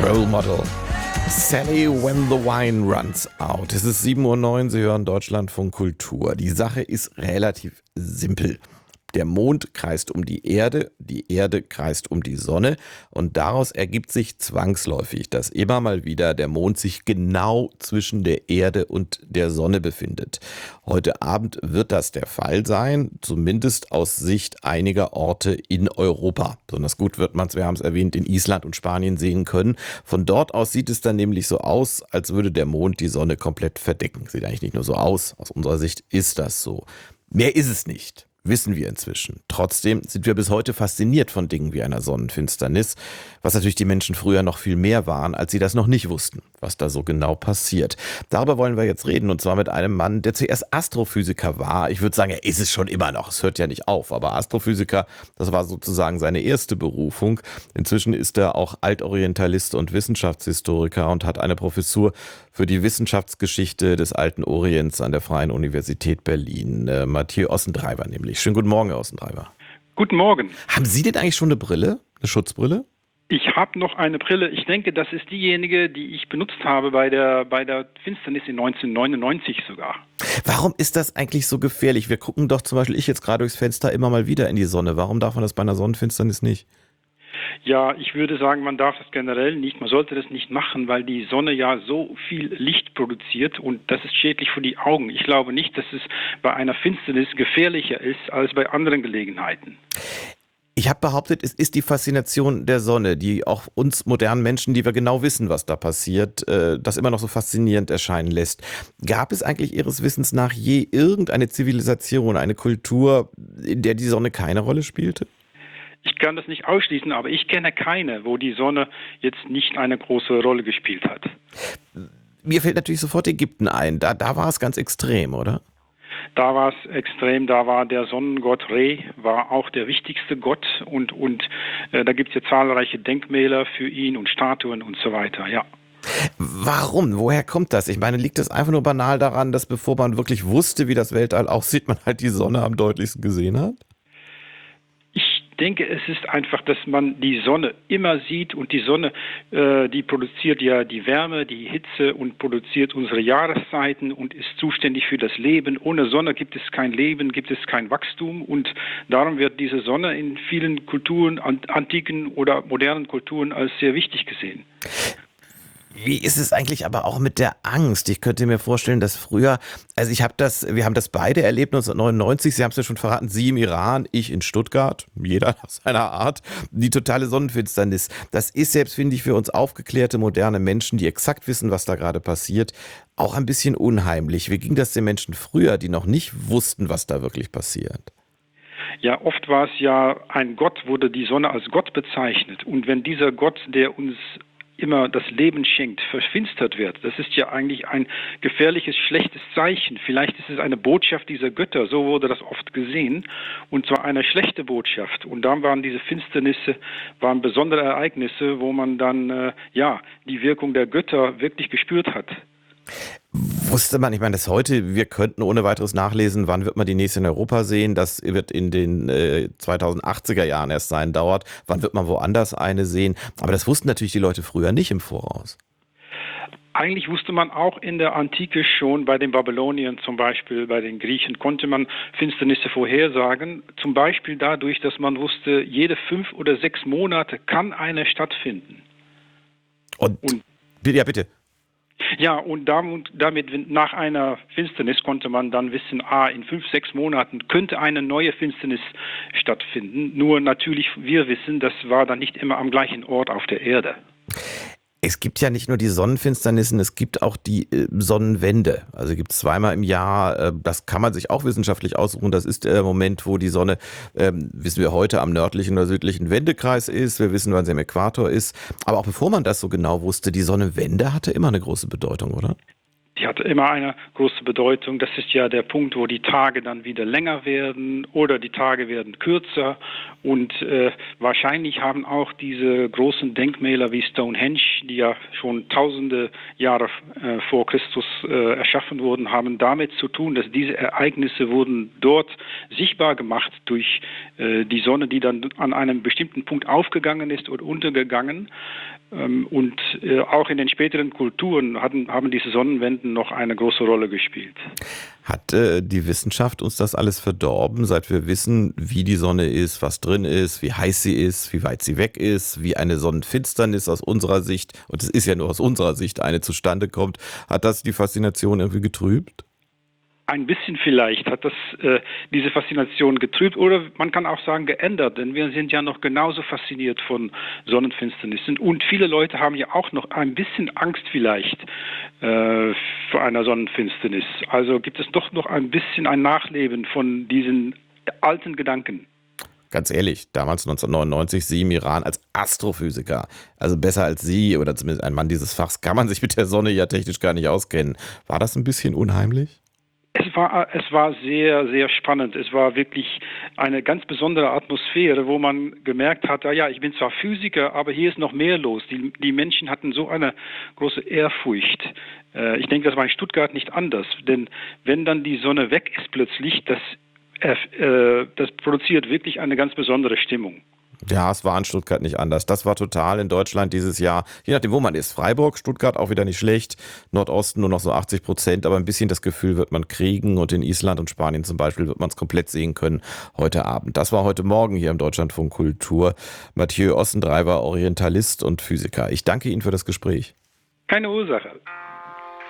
Role Model. Sally When the Wine Runs Out. Es ist 7:09 Uhr, Sie hören Deutschlandfunk Kultur. Die Sache ist relativ simpel. Der Mond kreist um die Erde kreist um die Sonne und daraus ergibt sich zwangsläufig, dass immer mal wieder der Mond sich genau zwischen der Erde und der Sonne befindet. Heute Abend wird das der Fall sein, zumindest aus Sicht einiger Orte in Europa. Besonders gut wird man es, wir haben es erwähnt, in Island und Spanien sehen können. Von dort aus sieht es dann nämlich so aus, als würde der Mond die Sonne komplett verdecken. Sieht eigentlich nicht nur so aus, aus unserer Sicht ist das so. Mehr ist es nicht. Wissen wir inzwischen. Trotzdem sind wir bis heute fasziniert von Dingen wie einer Sonnenfinsternis, was natürlich die Menschen früher noch viel mehr waren, als sie das noch nicht wussten, was da so genau passiert. Darüber wollen wir jetzt reden, und zwar mit einem Mann, der zuerst Astrophysiker war. Ich würde sagen, er ist es schon immer noch, es hört ja nicht auf, aber Astrophysiker, das war sozusagen seine erste Berufung. Inzwischen ist er auch Altorientalist und Wissenschaftshistoriker und hat eine Professur für die Wissenschaftsgeschichte des alten Orients an der Freien Universität Berlin. Mathieu Ossendreiber nämlich. Schönen guten Morgen, Herr Ossendreiber. Guten Morgen. Haben Sie denn eigentlich schon eine Brille? Eine Schutzbrille? Ich habe noch eine Brille. Ich denke, das ist diejenige, die ich benutzt habe bei der Finsternis in 1999 sogar. Warum ist das eigentlich so gefährlich? Wir gucken doch zum Beispiel, ich jetzt gerade durchs Fenster, immer mal wieder in die Sonne. Warum darf man das bei einer Sonnenfinsternis nicht? Ja, ich würde sagen, man darf das generell nicht. Man sollte das nicht machen, weil die Sonne ja so viel Licht produziert und das ist schädlich für die Augen. Ich glaube nicht, dass es bei einer Finsternis gefährlicher ist als bei anderen Gelegenheiten. Ich habe behauptet, es ist die Faszination der Sonne, die auch uns modernen Menschen, die wir genau wissen, was da passiert, das immer noch so faszinierend erscheinen lässt. Gab es eigentlich Ihres Wissens nach je irgendeine Zivilisation, eine Kultur, in der die Sonne keine Rolle spielte? Ich kann das nicht ausschließen, aber ich kenne keine, wo die Sonne jetzt nicht eine große Rolle gespielt hat. Mir fällt natürlich sofort Ägypten ein. Da war es ganz extrem, oder? Da war es extrem, da war der Sonnengott Re, war auch der wichtigste Gott und da gibt es ja zahlreiche Denkmäler für ihn und Statuen und so weiter, ja. Warum? Woher kommt das? Ich meine, liegt das einfach nur banal daran, dass bevor man wirklich wusste, wie das Weltall aussieht, man halt die Sonne am deutlichsten gesehen hat? Ich denke, es ist einfach, dass man die Sonne immer sieht und die Sonne, die produziert ja die Wärme, die Hitze und produziert unsere Jahreszeiten und ist zuständig für das Leben. Ohne Sonne gibt es kein Leben, gibt es kein Wachstum und darum wird diese Sonne in vielen Kulturen, antiken oder modernen Kulturen als sehr wichtig gesehen. Wie ist es eigentlich aber auch mit der Angst? Ich könnte mir vorstellen, dass früher, also wir haben das beide erlebt 1999, Sie haben es ja schon verraten, Sie im Iran, ich in Stuttgart, jeder nach seiner Art, die totale Sonnenfinsternis. Das ist selbst, finde ich, für uns aufgeklärte, moderne Menschen, die exakt wissen, was da gerade passiert, auch ein bisschen unheimlich. Wie ging das den Menschen früher, die noch nicht wussten, was da wirklich passiert? Ja, oft war es ja, ein Gott wurde die Sonne als Gott bezeichnet und wenn dieser Gott, der uns immer das Leben schenkt, verfinstert wird. Das ist ja eigentlich ein gefährliches, schlechtes Zeichen. Vielleicht ist es eine Botschaft dieser Götter, so wurde das oft gesehen, und zwar eine schlechte Botschaft. Und dann waren diese Finsternisse, waren besondere Ereignisse, wo man dann, die Wirkung der Götter wirklich gespürt hat. Wusste man, ich meine, das heute, wir könnten ohne weiteres nachlesen, wann wird man die nächste in Europa sehen, das wird in den 2080er Jahren erst sein, dauert, wann wird man woanders eine sehen, aber das wussten natürlich die Leute früher nicht im Voraus. Eigentlich wusste man auch in der Antike schon, bei den Babyloniern zum Beispiel, bei den Griechen konnte man Finsternisse vorhersagen, zum Beispiel dadurch, dass man wusste, jede 5 oder 6 Monate kann eine stattfinden. Und ja, bitte. Ja, und damit nach einer Finsternis konnte man dann wissen, in 5, 6 Monaten könnte eine neue Finsternis stattfinden. Nur natürlich, wir wissen, das war dann nicht immer am gleichen Ort auf der Erde. Es gibt ja nicht nur die Sonnenfinsternissen, es gibt auch die Sonnenwende. Also gibt es zweimal im Jahr, das kann man sich auch wissenschaftlich aussuchen. Das ist der Moment, wo die Sonne, wissen wir heute, am nördlichen oder südlichen Wendekreis ist. Wir wissen, wann sie am Äquator ist. Aber auch bevor man das so genau wusste, die Sonnenwende hatte immer eine große Bedeutung, oder? Die hatte immer eine große Bedeutung. Das ist ja der Punkt, wo die Tage dann wieder länger werden oder die Tage werden kürzer. Und wahrscheinlich haben auch diese großen Denkmäler wie Stonehenge, die ja schon tausende Jahre vor Christus erschaffen wurden, haben damit zu tun, dass diese Ereignisse wurden dort sichtbar gemacht durch die Sonne, die dann an einem bestimmten Punkt aufgegangen ist oder untergegangen. Und auch in den späteren Kulturen haben diese Sonnenwenden noch eine große Rolle gespielt. Hat die Wissenschaft uns das alles verdorben, seit wir wissen, wie die Sonne ist, was drin ist, wie heiß sie ist, wie weit sie weg ist, wie eine Sonnenfinsternis aus unserer Sicht, und es ist ja nur aus unserer Sicht eine zustande kommt, hat das die Faszination irgendwie getrübt? Ein bisschen vielleicht hat das diese Faszination getrübt oder man kann auch sagen geändert, denn wir sind ja noch genauso fasziniert von Sonnenfinsternissen und viele Leute haben ja auch noch ein bisschen Angst vielleicht vor einer Sonnenfinsternis. Also gibt es doch noch ein bisschen ein Nachleben von diesen alten Gedanken. Ganz ehrlich, damals 1999, Sie im Iran als Astrophysiker, also besser als Sie oder zumindest ein Mann dieses Fachs, kann man sich mit der Sonne ja technisch gar nicht auskennen. War das ein bisschen unheimlich? Es war sehr, sehr spannend. Es war wirklich eine ganz besondere Atmosphäre, wo man gemerkt hat, ja, ich bin zwar Physiker, aber hier ist noch mehr los. Die Menschen hatten so eine große Ehrfurcht. Ich denke, das war in Stuttgart nicht anders. Denn wenn dann die Sonne weg ist plötzlich, das produziert wirklich eine ganz besondere Stimmung. Ja, es war in Stuttgart nicht anders. Das war total in Deutschland dieses Jahr, je nachdem, wo man ist. Freiburg, Stuttgart auch wieder nicht schlecht. Nordosten nur noch so 80%, aber ein bisschen das Gefühl wird man kriegen. Und in Island und Spanien zum Beispiel wird man es komplett sehen können heute Abend. Das war heute Morgen hier im Deutschlandfunk Kultur. Mathieu Ossendreiber, Orientalist und Physiker. Ich danke Ihnen für das Gespräch. Keine Ursache.